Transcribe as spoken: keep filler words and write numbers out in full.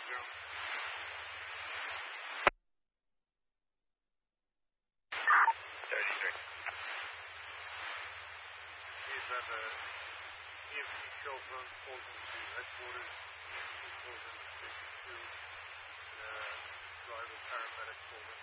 zero. thirty-three. He's at the E M C shelter, calls into headquarters. E M C calls into station two. The driver paramedic calls